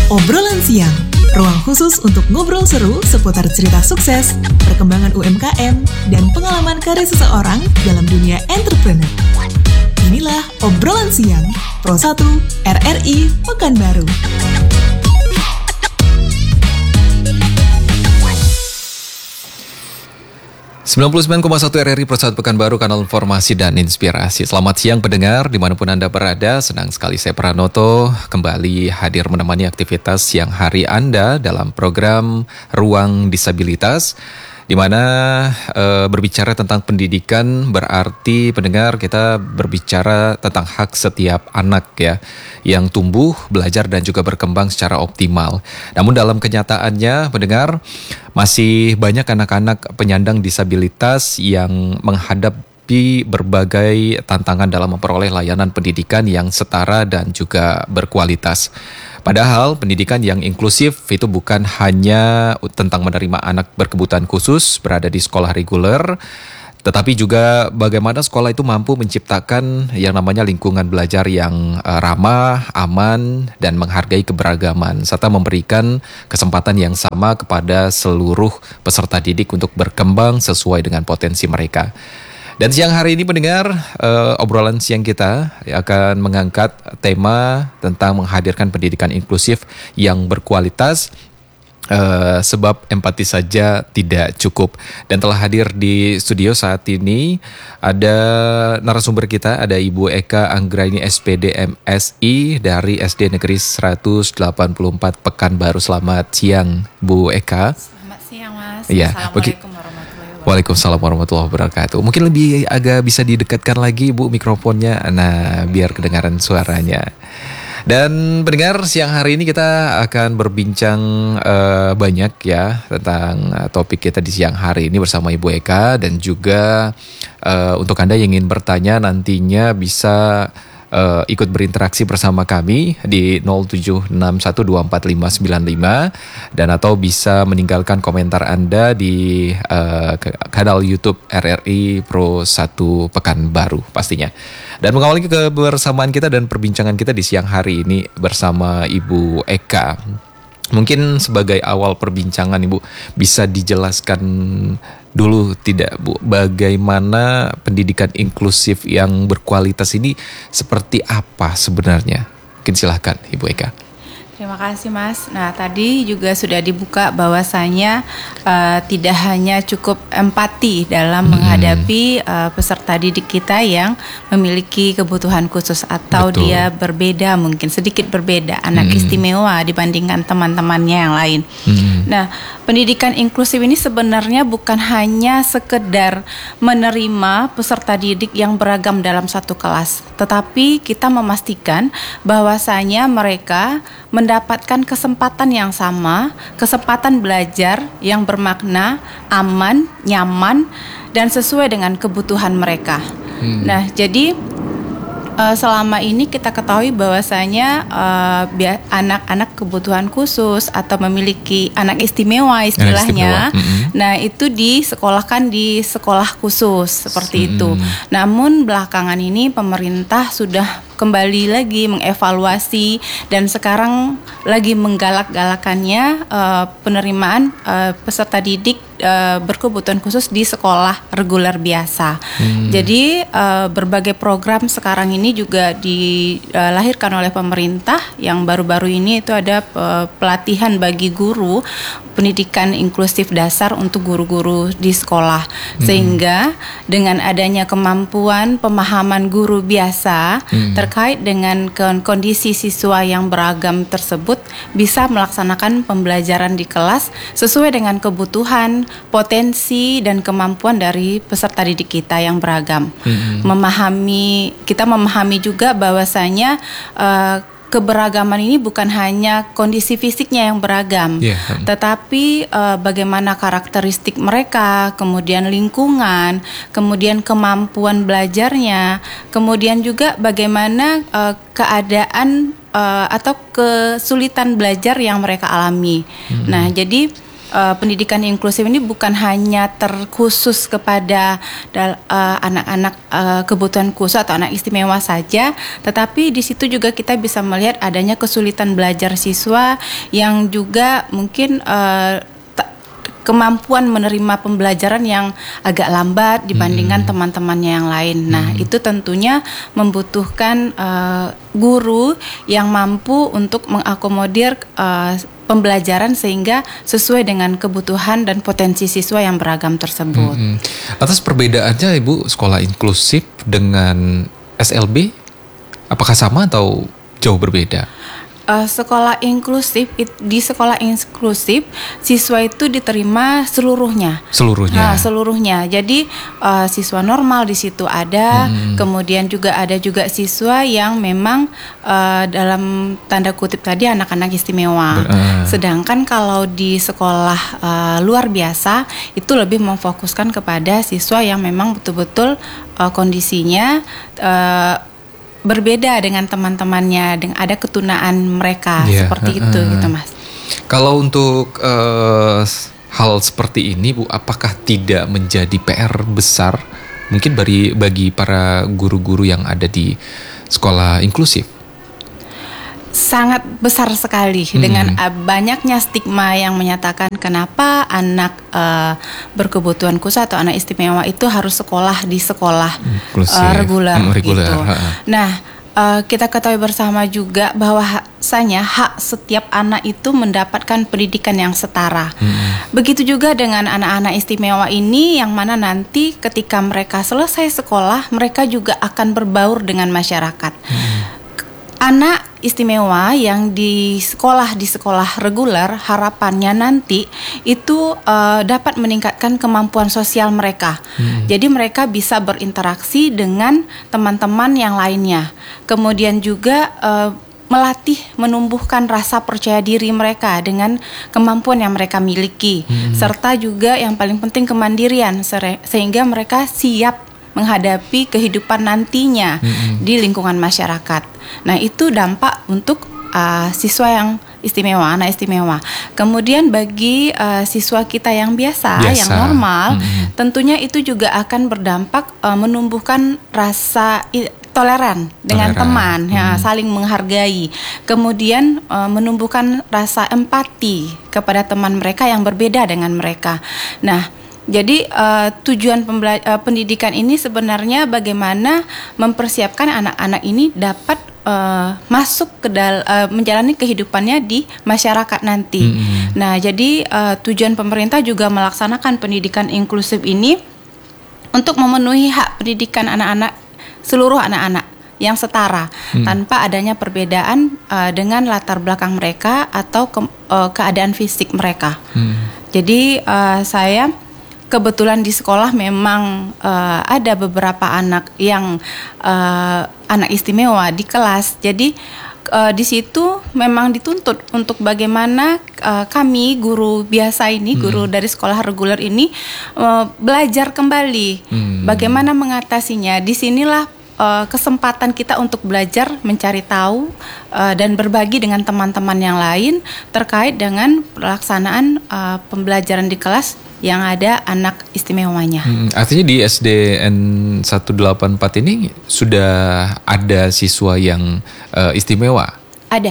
Obrolan siang, ruang khusus untuk ngobrol seru seputar cerita sukses, perkembangan UMKM, dan pengalaman karir seseorang dalam dunia entrepreneur. Inilah Obrolan Siang, Pro 1 RRI Pekanbaru. ...99,1 RRI Pro 1 Pekanbaru, kanal informasi dan inspirasi. Selamat siang pendengar, dimanapun Anda berada. Senang sekali saya Pranoto kembali hadir menemani aktivitas siang hari Anda dalam program Ruang Disabilitas, di mana berbicara tentang pendidikan berarti pendengar kita berbicara tentang hak setiap anak ya, yang tumbuh, belajar dan juga berkembang secara optimal. Namun dalam kenyataannya pendengar, masih banyak anak-anak penyandang disabilitas yang menghadapi berbagai tantangan dalam memperoleh layanan pendidikan yang setara dan juga berkualitas. Padahal pendidikan yang inklusif itu bukan hanya tentang menerima anak berkebutuhan khusus berada di sekolah reguler, tetapi juga bagaimana sekolah itu mampu menciptakan yang namanya lingkungan belajar yang ramah, aman, dan menghargai keberagaman, serta memberikan kesempatan yang sama kepada seluruh peserta didik untuk berkembang sesuai dengan potensi mereka. Dan siang hari ini pendengar, obrolan siang kita akan mengangkat tema tentang menghadirkan pendidikan inklusif yang berkualitas, sebab empati saja tidak cukup. Dan telah hadir di studio saat ini ada narasumber kita, ada Ibu Eka Anggraini SPD MSI dari SD Negeri 184 Pekanbaru. Selamat siang Bu Eka. Selamat siang Mas. Ya, Assalamualaikum warahmatullahi wabarakatuh. Waalaikumsalam warahmatullahi wabarakatuh. Mungkin lebih agak bisa didekatkan lagi Bu mikrofonnya, nah biar kedengaran suaranya. Dan pendengar, siang hari ini kita akan berbincang banyak ya tentang topik kita di siang hari ini bersama Ibu Eka. Dan juga untuk Anda yang ingin bertanya nantinya bisa ikut berinteraksi bersama kami di 0761245595 dan atau bisa meninggalkan komentar Anda di kanal YouTube RRI Pro 1 Pekanbaru pastinya. Dan mengawali kebersamaan kita dan perbincangan kita di siang hari ini bersama Ibu Eka. Mungkin sebagai awal perbincangan Ibu bisa dijelaskan dulu tidak Bu, bagaimana pendidikan inklusif yang berkualitas ini seperti apa sebenarnya? Mungkin silahkan Ibu Eka. Terima kasih Mas. Nah tadi juga sudah dibuka bahwasanya tidak hanya cukup empati dalam menghadapi peserta didik kita yang memiliki kebutuhan khusus atau Betul. dia berbeda, mungkin sedikit berbeda, anak istimewa dibandingkan teman-temannya yang lain. Nah pendidikan inklusif ini sebenarnya bukan hanya sekedar menerima peserta didik yang beragam dalam satu kelas, tetapi kita memastikan bahwasanya mereka mendapatkan kesempatan yang sama, kesempatan belajar yang bermakna, aman, nyaman, dan sesuai dengan kebutuhan mereka. Nah, jadi selama ini kita ketahui bahwasanya anak-anak kebutuhan khusus atau memiliki anak istimewa istilahnya, nah itu disekolahkan di sekolah khusus seperti itu. Namun belakangan ini pemerintah sudah kembali lagi mengevaluasi dan sekarang lagi menggalak-galakannya penerimaan peserta didik berkebutuhan khusus di sekolah reguler biasa. Jadi berbagai program sekarang ini juga dilahirkan oleh pemerintah. Yang baru-baru ini itu ada pelatihan bagi guru pendidikan inklusif dasar untuk guru-guru di sekolah. Sehingga dengan adanya kemampuan pemahaman guru biasa terkait dengan kondisi siswa yang beragam tersebut bisa melaksanakan pembelajaran di kelas sesuai dengan kebutuhan, potensi dan kemampuan dari peserta didik kita yang beragam. Kita memahami juga bahwasanya keberagaman ini bukan hanya kondisi fisiknya yang beragam, tetapi bagaimana karakteristik mereka, kemudian lingkungan, kemudian kemampuan belajarnya, kemudian juga bagaimana keadaan atau kesulitan belajar yang mereka alami. Nah, jadi pendidikan inklusif ini bukan hanya terkhusus kepada anak-anak kebutuhan khusus atau anak istimewa saja, tetapi di situ juga kita bisa melihat adanya kesulitan belajar siswa yang juga mungkin kemampuan menerima pembelajaran yang agak lambat dibandingkan teman-temannya yang lain. Nah, itu tentunya membutuhkan guru yang mampu untuk mengakomodir pembelajaran sehingga sesuai dengan kebutuhan dan potensi siswa yang beragam tersebut. Atas perbedaannya Ibu, sekolah inklusif dengan SLB, apakah sama atau jauh berbeda? Sekolah inklusif, di sekolah inklusif siswa itu diterima seluruhnya. Seluruhnya. Jadi siswa normal di situ ada, kemudian juga ada juga siswa yang memang dalam tanda kutip tadi anak-anak istimewa. Sedangkan kalau di sekolah luar biasa itu lebih memfokuskan kepada siswa yang memang betul-betul kondisinya berbeda dengan teman-temannya, dengan ada ketunaan mereka seperti itu gitu Mas. Kalau untuk hal seperti ini Bu, apakah tidak menjadi PR besar mungkin bagi para guru-guru yang ada di sekolah inklusif? Sangat besar sekali dengan banyaknya stigma yang menyatakan kenapa anak berkebutuhan khusus atau anak istimewa itu harus sekolah di sekolah reguler gitu. Nah, kita ketahui bersama juga bahwasanya hak setiap anak itu mendapatkan pendidikan yang setara. Begitu juga dengan anak-anak istimewa ini yang mana nanti ketika mereka selesai sekolah, mereka juga akan berbaur dengan masyarakat. Anak istimewa yang di sekolah reguler, harapannya nanti itu dapat meningkatkan kemampuan sosial mereka. Jadi mereka bisa berinteraksi dengan teman-teman yang lainnya. Kemudian juga melatih menumbuhkan rasa percaya diri mereka dengan kemampuan yang mereka miliki, serta juga yang paling penting kemandirian, sehingga mereka siap menghadapi kehidupan nantinya di lingkungan masyarakat. Nah, itu dampak untuk siswa yang istimewa, anak istimewa. Kemudian bagi siswa kita yang biasa, yang normal, tentunya itu juga akan berdampak menumbuhkan rasa toleran dengan teman, saling menghargai. Kemudian menumbuhkan rasa empati kepada teman mereka yang berbeda dengan mereka. Nah, jadi tujuan pendidikan ini sebenarnya bagaimana mempersiapkan anak-anak ini dapat masuk ke menjalani kehidupannya di masyarakat nanti. Nah, jadi tujuan pemerintah juga melaksanakan pendidikan inklusif ini untuk memenuhi hak pendidikan seluruh anak-anak yang setara tanpa adanya perbedaan dengan latar belakang mereka atau keadaan fisik mereka. Jadi saya kebetulan di sekolah memang ada beberapa anak yang anak istimewa di kelas. Jadi di situ memang dituntut untuk bagaimana kami guru biasa ini, guru dari sekolah reguler ini belajar kembali bagaimana mengatasinya. Disinilah kesempatan kita untuk belajar, mencari tahu dan berbagi dengan teman-teman yang lain terkait dengan pelaksanaan pembelajaran di kelas yang ada anak istimewanya. Artinya di SDN 184 ini sudah ada siswa yang istimewa? Ada.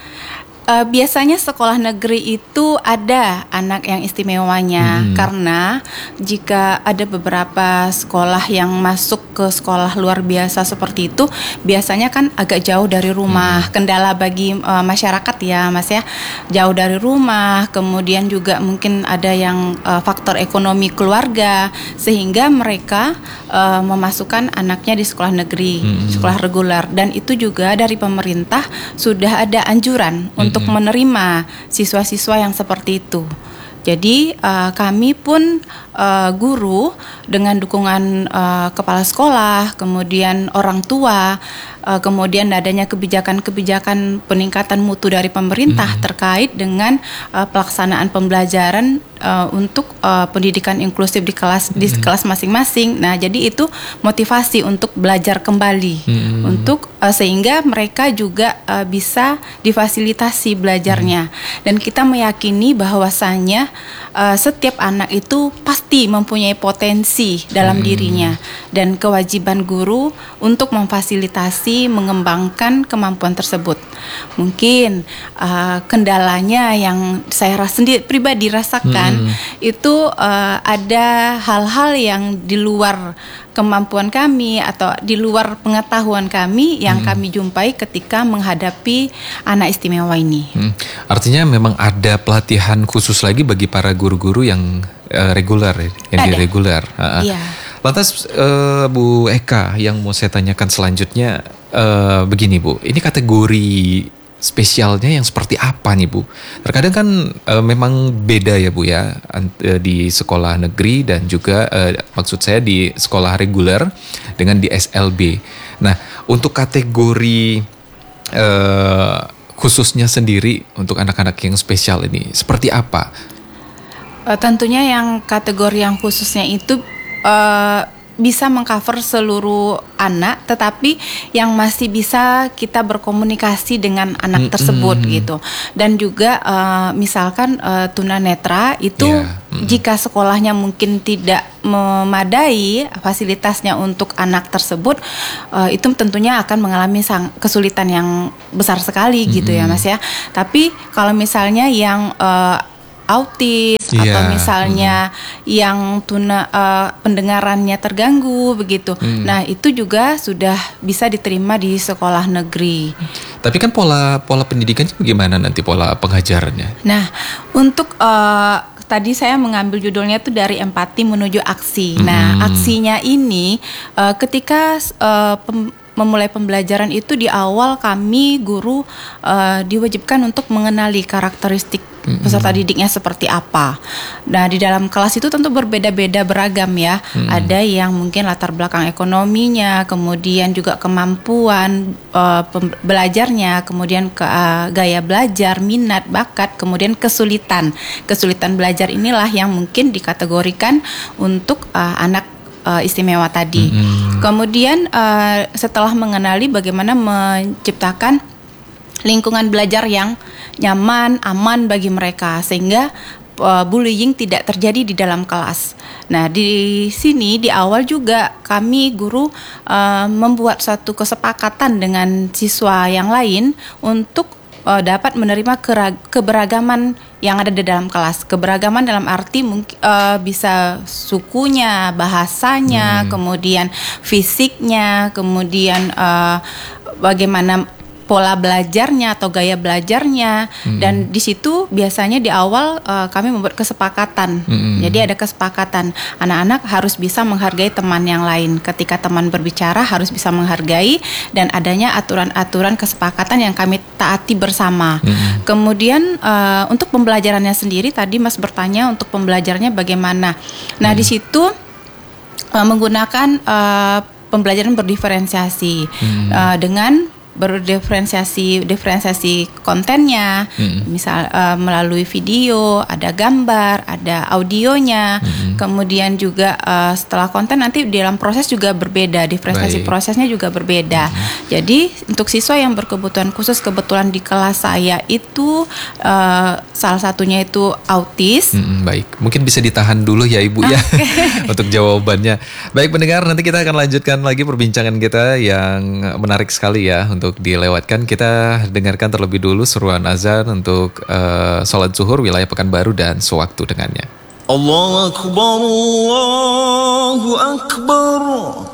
Biasanya sekolah negeri itu ada anak yang istimewanya karena jika ada beberapa sekolah yang masuk ke sekolah luar biasa seperti itu biasanya kan agak jauh dari rumah. Kendala bagi masyarakat ya Mas ya, jauh dari rumah, kemudian juga mungkin ada yang faktor ekonomi keluarga sehingga mereka memasukkan anaknya di sekolah negeri, sekolah reguler, dan itu juga dari pemerintah sudah ada anjuran untuk menerima siswa-siswa yang seperti itu. Jadi kami pun guru dengan dukungan kepala sekolah, kemudian orang tua, kemudian adanya kebijakan-kebijakan peningkatan mutu dari pemerintah terkait dengan pelaksanaan pembelajaran untuk pendidikan inklusif di kelas masing-masing. Nah, jadi itu motivasi untuk belajar kembali untuk sehingga mereka juga bisa difasilitasi belajarnya. Dan kita meyakini bahwasannya setiap anak itu pasti mempunyai potensi dalam dirinya, dan kewajiban guru untuk memfasilitasi mengembangkan kemampuan tersebut. Mungkin kendalanya yang saya sendiri pribadi rasakan itu ada hal-hal yang di luar kemampuan kami atau di luar pengetahuan kami yang kami jumpai ketika menghadapi anak istimewa ini. Artinya memang ada pelatihan khusus lagi bagi para guru-guru yang reguler, yang irregular. Iya. Lantas Bu Eka, yang mau saya tanyakan selanjutnya begini Bu, ini kategori spesialnya yang seperti apa nih Bu? Terkadang kan memang beda ya Bu ya, di sekolah negeri dan juga maksud saya di sekolah reguler dengan di SLB. Nah, untuk kategori khususnya sendiri untuk anak-anak yang spesial ini seperti apa? Tentunya yang kategori yang khususnya itu bisa mengcover seluruh anak, tetapi yang masih bisa kita berkomunikasi dengan anak tersebut gitu. Dan juga misalkan tunanetra itu jika sekolahnya mungkin tidak memadai fasilitasnya untuk anak tersebut, itu tentunya akan mengalami kesulitan yang besar sekali gitu ya Mas ya. Tapi kalau misalnya yang autis atau misalnya yang pendengarannya terganggu begitu. Nah, itu juga sudah bisa diterima di sekolah negeri. Tapi kan pola pendidikannya bagaimana nanti pola pengajarannya? Nah, untuk tadi saya mengambil judulnya itu dari empati menuju aksi. Nah, aksinya ini ketika memulai pembelajaran itu di awal kami guru diwajibkan untuk mengenali karakteristik peserta didiknya seperti apa. Nah, di dalam kelas itu tentu berbeda-beda, beragam ya. Ada yang mungkin latar belakang ekonominya, kemudian juga kemampuan belajarnya, kemudian gaya belajar, minat, bakat, kemudian kesulitan. Kesulitan belajar inilah yang mungkin dikategorikan untuk anak istimewa tadi. Kemudian setelah mengenali bagaimana menciptakan lingkungan belajar yang nyaman, aman bagi mereka sehingga bullying tidak terjadi di dalam kelas. Nah, di sini di awal juga kami guru membuat suatu kesepakatan dengan siswa yang lain untuk dapat menerima keberagaman yang ada di dalam kelas. Keberagaman dalam arti bisa sukunya, bahasanya, kemudian fisiknya, kemudian bagaimana pola belajarnya atau gaya belajarnya. Dan di situ biasanya di awal kami membuat kesepakatan. Jadi ada kesepakatan anak-anak harus bisa menghargai teman yang lain. Ketika teman berbicara harus bisa menghargai, dan adanya aturan-aturan kesepakatan yang kami taati bersama. Kemudian untuk pembelajarannya sendiri tadi Mas bertanya untuk pembelajarannya bagaimana. Nah, di situ menggunakan pembelajaran berdiferensiasi dengan diferensiasi kontennya, misal melalui video, ada gambar, ada audionya, kemudian juga setelah konten nanti dalam proses juga berbeda, diferensiasi prosesnya juga berbeda. Jadi untuk siswa yang berkebutuhan khusus, kebetulan di kelas saya itu salah satunya itu autis. Baik, mungkin bisa ditahan dulu ya Ibu ya untuk jawabannya. Baik pendengar, nanti kita akan lanjutkan lagi perbincangan kita yang menarik sekali ya untuk dilewatkan. Kita dengarkan terlebih dulu seruan azan untuk sholat zuhur wilayah Pekanbaru dan sewaktu dengannya. Allahu Akbar, Allahu Akbar.